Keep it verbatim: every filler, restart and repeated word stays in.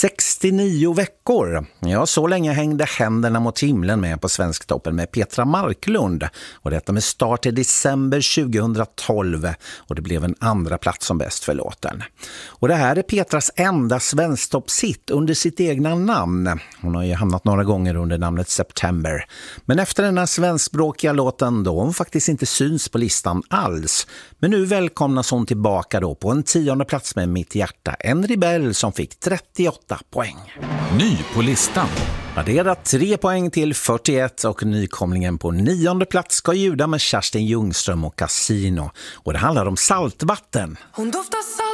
sextionio veckor. Ja, så länge hängde Händerna mot himlen med på Svensktoppen med Petra Marklund. Och detta med start i december tjugohundratolv. Och det blev en andra plats som bäst för låten. Och det här är Petras enda Svensktoppshit under sitt egna namn. Hon har ju hamnat några gånger under namnet September. Men efter den här svenskspråkiga låten då hon faktiskt inte syns på listan alls. Men nu välkomnas hon tillbaka då på en tionde plats med Mitt hjärta. En rebell som fick trettioåtta poäng. Ny på listan. Addera tre poäng till fyrtioett och nykomlingen på nionde plats ska ljuda med Kerstin Ljungström och Casino. Och det handlar om saltvatten. Hon doftar salt.